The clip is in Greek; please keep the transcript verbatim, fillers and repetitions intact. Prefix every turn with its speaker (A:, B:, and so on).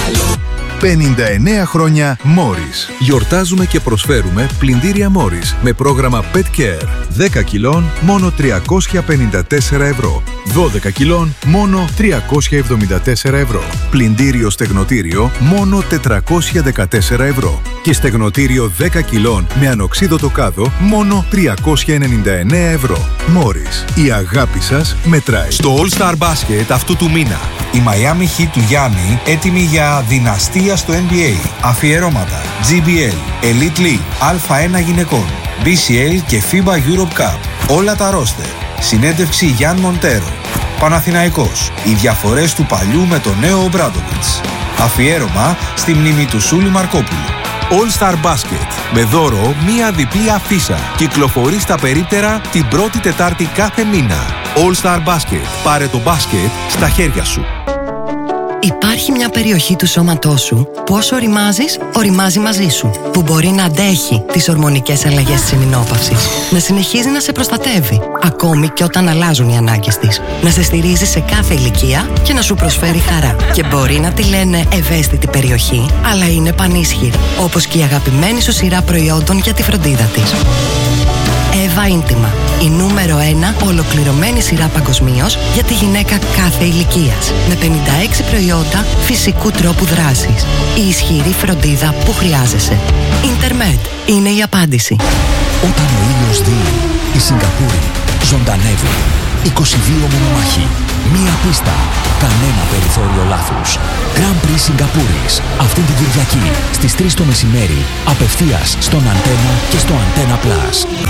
A: πενήντα εννέα χρόνια Morris. Γιορτάζουμε και προσφέρουμε πλυντήρια Morris με πρόγραμμα Pet Care. δέκα κιλών μόνο τριακόσια πενήντα τέσσερα ευρώ. δώδεκα κιλών μόνο τριακόσια εβδομήντα τέσσερα ευρώ. Πλυντήριο στεγνοτήριο μόνο τετρακόσια δεκατέσσερα ευρώ. Και στεγνοτήριο δέκα κιλών με ανοξίδωτο κάδο μόνο τριακόσια ενενήντα εννέα ευρώ. Morris. Η αγάπη σας μετράει.
B: Στο All Star Basket αυτού του μήνα, η Miami Heat του Γιάννη έτοιμη για δυναστεία στο N B A. Αφιερώματα τζι μπι ελ, Elite League, Α ένα γυναικών, μπι σι ελ και φίμπα Europe Cup. Όλα τα ρόστερ. Συνέντευξη Γιάν Μοντέρο. Παναθηναϊκός. Οι διαφορές του παλιού με το νέο Ομπράντοβιτς. Αφιέρωμα στη μνήμη του Σούλη Μαρκόπουλου. All Star Basket. Με δώρο μία διπλή αφίσα. Κυκλοφορεί στα περίπτερα την πρώτη Τετάρτη κάθε μήνα. All Star Basket. Πάρε το μπάσκετ στα χέρια σου.
C: Υπάρχει μια περιοχή του σώματός σου που όσο οριμάζεις, οριμάζει μαζί σου. Που μπορεί να αντέχει τις ορμονικές αλλαγές της ημινόπαυσης. Να συνεχίζει να σε προστατεύει, ακόμη και όταν αλλάζουν οι ανάγκες της. Να σε στηρίζει σε κάθε ηλικία και να σου προσφέρει χαρά. Και μπορεί να τη λένε ευαίσθητη περιοχή, αλλά είναι πανίσχυρη. Όπως και η αγαπημένη σου σειρά προϊόντων για τη φροντίδα της. Εύα Ίντιμα. Η νούμερο ένα ολοκληρωμένη σειρά παγκοσμίως για τη γυναίκα κάθε ηλικίας. Με πενήντα έξι προϊόντα φυσικού τρόπου δράσης. Η ισχυρή φροντίδα που χρειάζεσαι. Ιντερμετ είναι η απάντηση.
D: Όταν ο ήλιος δει, η Σιγκαπούρη ζωντανεύει. είκοσι δύο μονομάχοι. Μία πίστα. Κανένα περιθώριο λάθους. Grand Prix Σιγκαπούρης. Αυτή την Κυριακή στις τρεις το μεσημέρι. Απευθείας στον Αντένα και στο Αντένα Plus.